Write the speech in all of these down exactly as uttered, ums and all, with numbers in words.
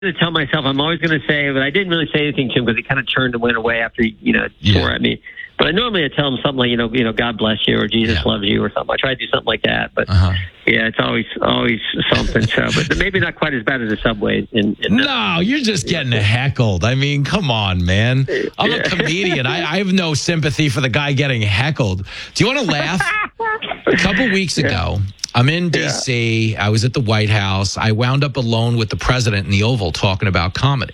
to tell myself I'm always going to say, but I didn't really say anything to him because he kind of turned and went away after he, you know, Yeah. swore at me. But I normally I tell him something like, you know, you know, God bless you or Jesus Yeah. loves you or something. I try to do something like that. But Uh-huh. yeah, it's always always something. So, but maybe not quite as bad as the subway. In, in the, No, you're just getting heckled. I mean, come on, man. I'm a Yeah. comedian. I, I have no sympathy for the guy getting heckled. Do you want to laugh? A couple weeks ago, I'm in D C. I was at the White House. I wound up alone with the president in the Oval talking about comedy.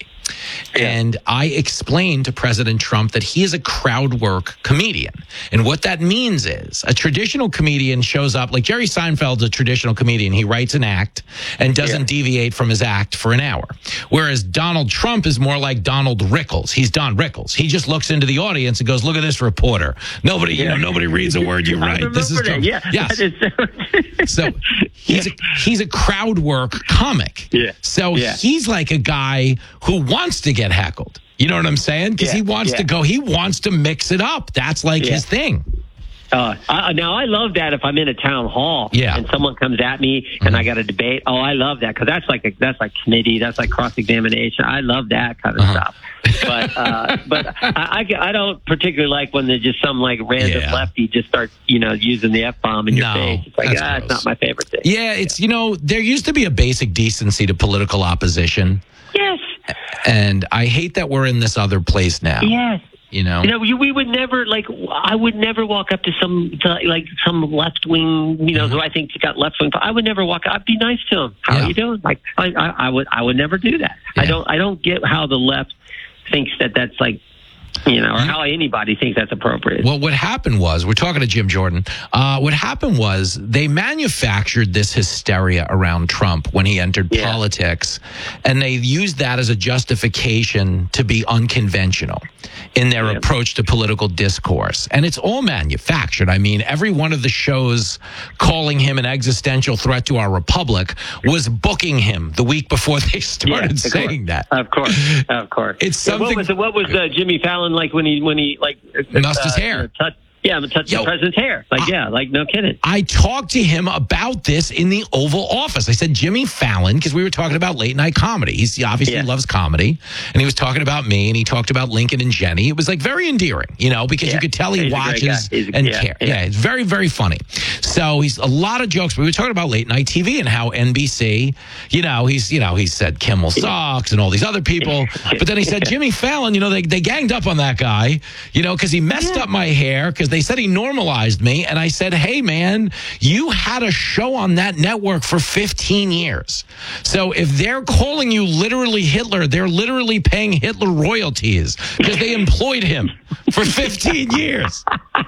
And I explained to President Trump that he is a crowd work comedian. And what that means is a traditional comedian shows up, like Jerry Seinfeld's a traditional comedian. He writes an act and doesn't Yeah. deviate from his act for an hour. Whereas Donald Trump is more like Donald Rickles. He's Don Rickles. He just looks into the audience and goes, look at this reporter. Nobody, you Yeah. know, nobody reads a word you I write. This is remember that. Trump. Yeah. Yes. That is So he's a, he's a crowd work comic. Yeah. So Yeah. he's like a guy who wants to get heckled. You know what I'm saying? Because Yeah. he wants Yeah. to go. He wants to mix it up. That's like Yeah. his thing. Uh, I, now I love that if I'm in a town hall Yeah. and someone comes at me and I got a debate. Oh, I love that because that's like a, that's like committee, that's like cross examination. I love that kind of Uh-huh. stuff. But uh, but I, I I don't particularly like when there's just some like random Yeah. lefty just starts you know using the F bomb in your No, face. It's like that's ah, it's gross. not my favorite thing. Yeah, it's, you know, there used to be a basic decency to political opposition. Yes. And I hate that we're in this other place now. Yes. You know? You know, you, we would never like. I would never walk up to some to, like some left wing. You know, Mm-hmm. who I think got left wing. I would never walk. I'd be nice to him. How Yeah. are you doing? Like, I, I, I would. I would never do that. I Yeah. don't. I don't get how the left thinks that that's like, you know, or how anybody thinks that's appropriate. Well, what happened was, we're talking to Jim Jordan. Uh, what happened was they manufactured this hysteria around Trump when he entered Yeah. politics, and they used that as a justification to be unconventional in their Yeah. approach to political discourse. And it's all manufactured. I mean, every one of the shows calling him an existential threat to our republic was booking him the week before they started of saying course. that. Of course, of course. It's Yeah, something- what was what was uh, Jimmy Fallon like when he when he like Mussed his hair. Touch, yeah, touched Yo, the president's hair. Like, yeah, like no kidding. I talked to him about this in the Oval Office. I said, Jimmy Fallon, because we were talking about late night comedy. He's, he obviously Yeah. loves comedy. And he was talking about me, and he talked about Lincoln and Jenny. It was like very endearing, you know, because you Yeah. could tell he He's a great watches guy. He's a- and yeah, care. Yeah. yeah. it's very, very funny. So he's a lot of jokes. We were talking about late night T V and how N B C, you know, he's, you know, he said Kimmel sucks and all these other people. But then he said, Jimmy Fallon, you know, they, they ganged up on that guy, you know, because he messed Yeah. up my hair, because they said he normalized me. And I said, hey, man, you had a show on that network for fifteen years. So if they're calling you literally Hitler, they're literally paying Hitler royalties because they employed him for fifteen years.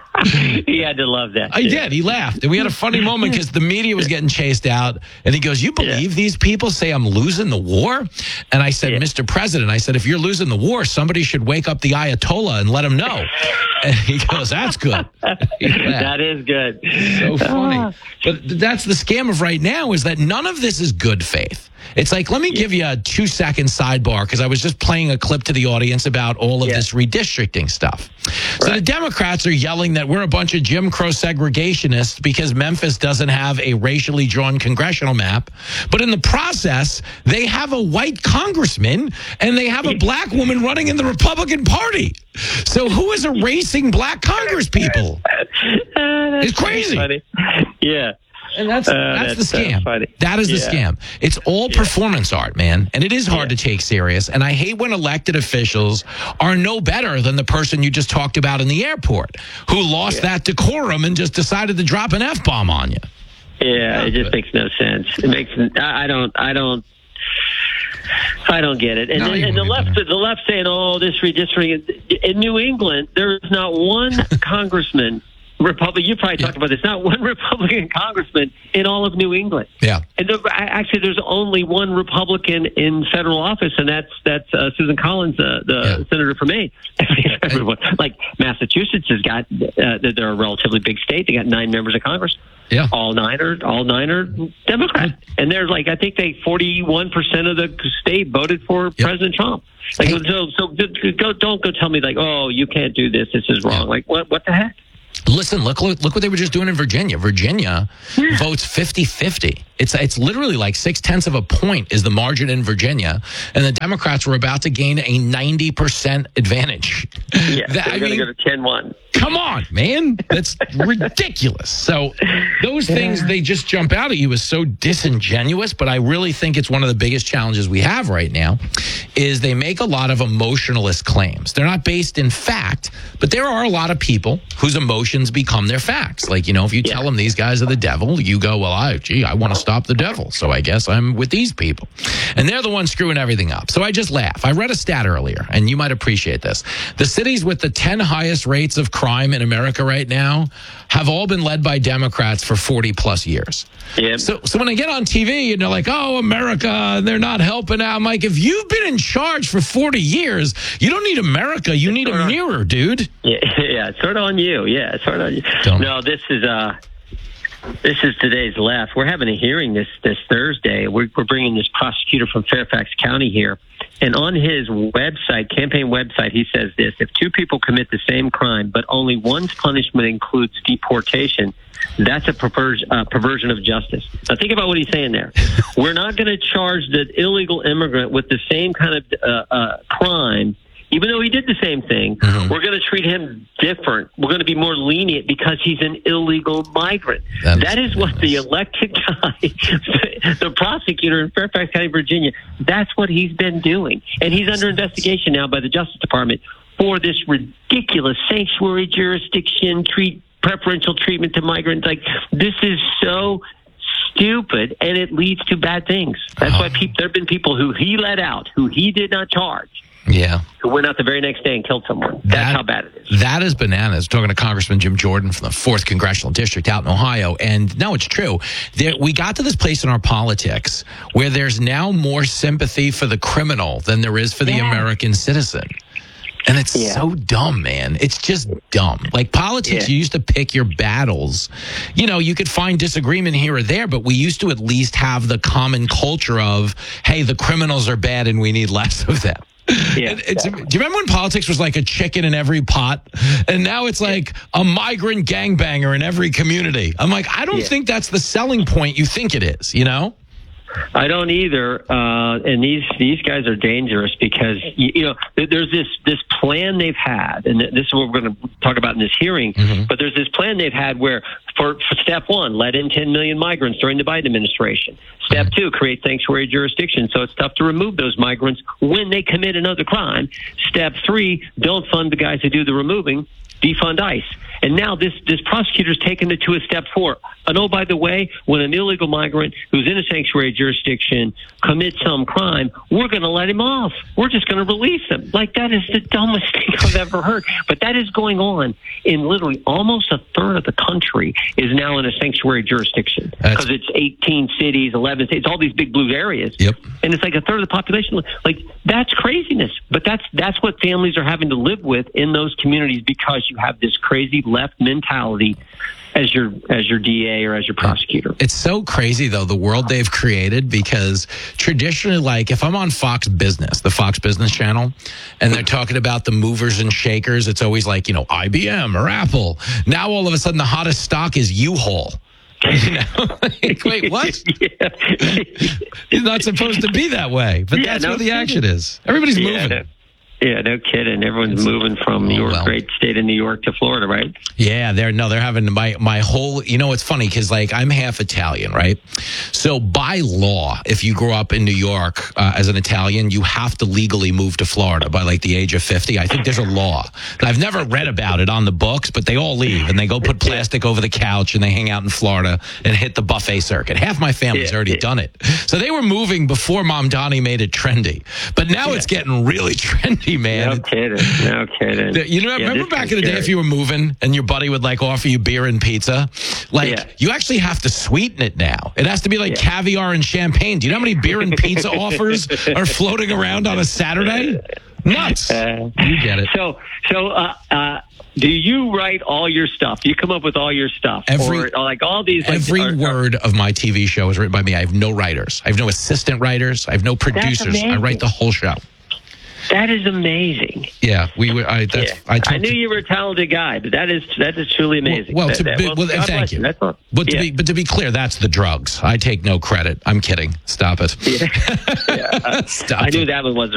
He had to love that. I shit. did. He laughed. And we had a funny moment because the media was getting chased out. And he goes, you believe these people say I'm losing the war? And I said, Yeah. Mister President, I said, if you're losing the war, somebody should wake up the Ayatollah and let him know. And he goes, that's good. He laughed. That is good. So funny. Ah. But that's the scam of right now, is that none of this is good faith. It's like, let me give you a two second sidebar, because I was just playing a clip to the audience about all of Yeah. this redistricting stuff. So the Right. Democrats are yelling that we're a bunch of Jim Crow segregationists because Memphis doesn't have a racially drawn congressional map. But in the process, they have a white congressman and they have a black woman running in the Republican Party. So who is erasing black Congress people? Uh, that's It's crazy. Funny. Yeah. And that's Uh, that's, that's the so scam. funny. That is the Yeah. scam. It's all performance art, man. And it is hard Yeah. to take serious. And I hate when elected officials are no better than the person you just talked about in the airport who lost Yeah. that decorum and just decided to drop an F-bomb on you. Yeah, it just makes no sense. It makes I I don't I don't I don't get it. And, No, then, you and the won't left get the left saying, "Oh, this redistricting." In New England, there is not one congressman Republican. You probably talked about this. Not one Republican congressman in all of New England. Yeah. And there, actually, there's only one Republican in federal office, and that's that's uh, Susan Collins, uh, the Yeah. senator from Maine. Everyone, like Massachusetts, has got uh, they're a relatively big state. They got nine members of Congress. Yeah. All nine are all nine are Democrat, and they're like I think they forty-one percent of the state voted for President Trump. Like Hey. so, so go, don't go tell me like, oh, you can't do this. This is wrong. Yeah. Like what? What the heck? Listen, look, look, look what they were just doing in Virginia. Virginia Yeah. votes fifty-fifty. It's it's literally like six-tenths of a point is the margin in Virginia. And the Democrats were about to gain a ninety percent advantage. Yeah, That- they're I going to mean, go to ten one. Come on, man. That's ridiculous. So those things, they just jump out at you as so disingenuous. But I really think it's one of the biggest challenges we have right now is they make a lot of emotionalist claims. They're not based in fact, but there are a lot of people whose emotions become their facts. Like, you know, if you Yeah. tell them these guys are the devil, you go, well, I, gee, I want to stop the devil. So I guess I'm with these people. And they're the ones screwing everything up. So I just laugh. I read a stat earlier, and you might appreciate this. The cities with the ten highest rates of crime in America right now have all been led by Democrats for forty plus years. Yeah. So, so when I get on T V and they're like, oh, America, they're not helping out. I'm like, if you've been in charge for forty years, you don't need America. You need a mirror, dude. Yeah, yeah, it's sort of on you. Yeah, it's sort of on you. Don't. No, this is uh, this is today's left. We're having a hearing this this Thursday. We're, we're bringing this prosecutor from Fairfax County here, and on his website, campaign website, he says this: if two people commit the same crime, but only one's punishment includes deportation, that's a pervers- uh, perversion of justice. Now, think about what he's saying there. We're not going to charge the illegal immigrant with the same kind of uh, uh, crime. Even though he did the same thing, Mhm. we're going to treat him different. We're going to be more lenient because he's an illegal migrant. That is That is what the elected guy, the prosecutor in Fairfax County, Virginia, that's what he's been doing. And he's under investigation now by the Justice Department for this ridiculous sanctuary jurisdiction, treat preferential treatment to migrants. Like, this is so stupid, and it leads to bad things. That's why people, there have been people who he let out, who he did not charge, Yeah. who went out the very next day and killed someone. That's That- how bad it is. That is bananas. Talking to Congressman Jim Jordan from the fourth Congressional District out in Ohio. And no, it's true. There, we got to this place in our politics where there's now more sympathy for the criminal than there is for the Yeah. American citizen. And it's Yeah. so dumb, man. It's just dumb. Like politics, Yeah. you used to pick your battles. You know, you could find disagreement here or there, but we used to at least have the common culture of, hey, the criminals are bad and we need less of them. Yeah, It- it's, exactly. do you remember when politics was like a chicken in every pot? And now it's like a migrant gangbanger in every community. I'm like, I don't Yeah. think that's the selling point you think it is, you know? I don't either. Uh, and these these guys are dangerous because you, you know th- there's this this plan they've had, and th- this is what we're going to talk about in this hearing. Mhm. But there's this plan they've had where, for, for step one, let in ten million migrants during the Biden administration. Step Mhm. two, create sanctuary jurisdiction, so it's tough to remove those migrants when they commit another crime. Step three, don't fund the guys who do the removing. Defund ICE. And now this, this prosecutor's taken it to a step four. And oh, by the way, when an illegal migrant who's in a sanctuary jurisdiction commits some crime, we're going to let him off. We're just going to release him. Like, that is the dumbest thing I've ever heard. But that is going on in literally almost a third of the country is now in a sanctuary jurisdiction. That's- Because it's eighteen cities, eleven states, all these big blue areas. Yep. And it's like a third of the population. Like, that's craziness. But that's that's what families are having to live with in those communities because you have this crazy left mentality as your as your D A or as your prosecutor. It's so crazy, though, the world they've created, because traditionally, like, if I'm on Fox Business, the Fox Business channel, and they're talking about the movers and shakers, it's always like, you know, I B M or Apple. Now, all of a sudden, the hottest stock is U-Haul. You know, like, wait, what? Yeah. It's not supposed to be that way, but Yeah, that's no where the kidding. action is. Everybody's Yeah, moving. no, yeah, no kidding. Everyone's moving from Oh, your well. great state of New York to Florida, right? Yeah, they're no, they're having my my whole. You know, it's funny because like I'm half Italian, right? So by law, if you grow up in New York uh, as an Italian, you have to legally move to Florida by like the age of fifty. I think there's a law. And I've never read about it on the books, but they all leave and they go put plastic over the couch and they hang out in Florida and hit the buffet circuit. Half my family's Yeah, already yeah. done it. So they were moving before Mom Donnie made it trendy, but now Yeah. it's getting really trendy, man. No kidding. No kidding. The- You know, Yeah, remember this back is in the day, scary. if you were moving and your buddy would like offer you beer and pizza, like Yeah. you actually have to sweeten it now. It has to be like Yeah. caviar and champagne. Do you know how many beer and pizza offers are floating around on a Saturday? Nuts. Uh, You get it. So, so, uh, uh, do you write all your stuff? Do you come up with all your stuff? Every- or, or like all these? Like, Every are- are- word of my T V show is written by me. I have no writers. I have no assistant writers. I have no producers. I amazing. write the whole show. That is amazing. Yeah, we were. I that's. Yeah. I, I knew you were a talented guy, but that is that is truly amazing. Well, that, to that, be, well, well God thank bless you. That's all. But to Yeah. be but to be clear, that's the drugs. I take no credit. I'm kidding. Stop it. Yeah. Yeah. Stop I knew it. that one was